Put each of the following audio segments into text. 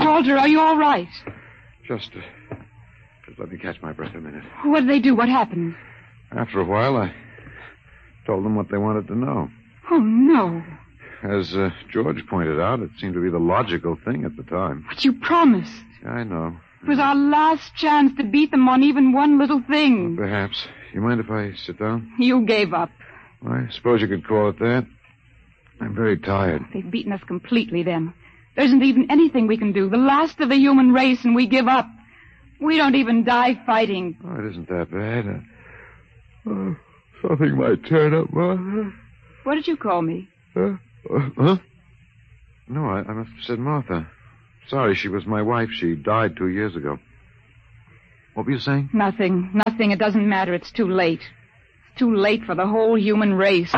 Walter, are you all right? Just let me catch my breath a minute. What did they do? What happened? After a while, I told them what they wanted to know. Oh, no. As George pointed out, it seemed to be the logical thing at the time. But you promised. I know. It was our last chance to beat them on even one little thing. Perhaps. You mind if I sit down? You gave up. I suppose you could call it that. I'm very tired. They've beaten us completely then. There isn't even anything we can do. The last of the human race, and we give up. We don't even die fighting. Oh, it isn't that bad. Something might turn up, Martha. What did you call me? Huh? No, I must have said Martha. Sorry, she was my wife. She died 2 years ago. What were you saying? Nothing. It doesn't matter. It's too late. It's too late for the whole human race.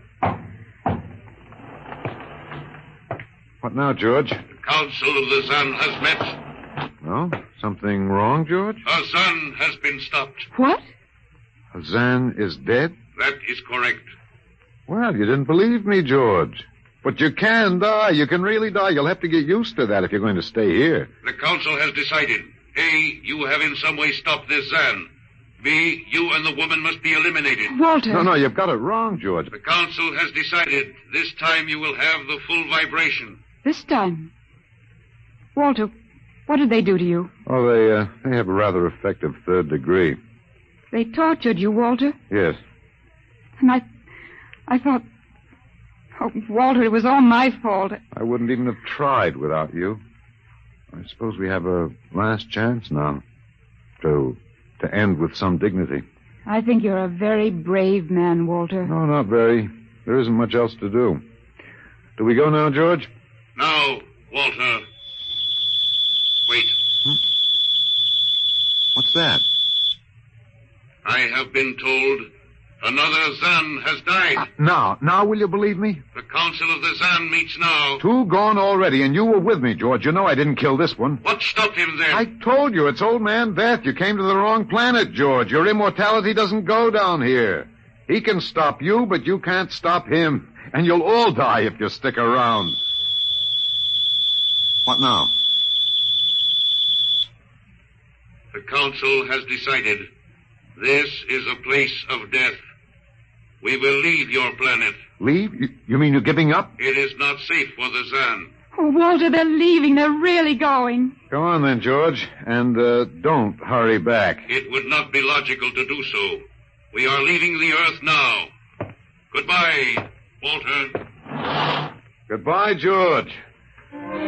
What now, George? The Council of the Zan has met. No? Something wrong, George? Zan has been stopped. What? Zan is dead? That is correct. Well, you didn't believe me, George. But you can die. You can really die. You'll have to get used to that if you're going to stay here. The Council has decided. A, you have in some way stopped this Zan. B, you and the woman must be eliminated. Walter. No, you've got it wrong, George. The Council has decided. This time you will have the full vibration. This time? Walter, what did they do to you? Oh, they have a rather effective third degree. They tortured you, Walter? Yes. And I thought... Oh, Walter, it was all my fault. I wouldn't even have tried without you. I suppose we have a last chance now to end with some dignity. I think you're a very brave man, Walter. No, not very. There isn't much else to do. Do we go now, George? Now, Walter. Wait. What's that? I have been told another Zan has died. Now, will you believe me? The Council of the Zan meets now. 2 gone already, and you were with me, George. You know I didn't kill this one. What stopped him then? I told you, it's old man Death. You came to the wrong planet, George. Your immortality doesn't go down here. He can stop you, but you can't stop him. And you'll all die if you stick around. What now? The Council has decided. This is a place of death. We will leave your planet. Leave? You mean you're giving up? It is not safe for the Zan. Oh, Walter, they're leaving. They're really going. Go on then, George. And don't hurry back. It would not be logical to do so. We are leaving the Earth now. Goodbye, Walter. Goodbye, George.